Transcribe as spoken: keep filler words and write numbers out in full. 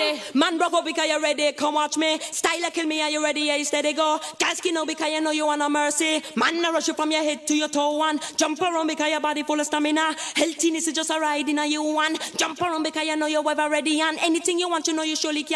ready. Man broke up because you're ready. Come watch me. Style kill me, are you ready? Yeah, you steady go. Girl skin out because you know you want no mercy. Man, I rush you from your head to your toe one. Jump around because your body full of stamina. Healthiness is just a ride in a you one. Jump around because you know you're ever ready. And anything you want, you know you surely can.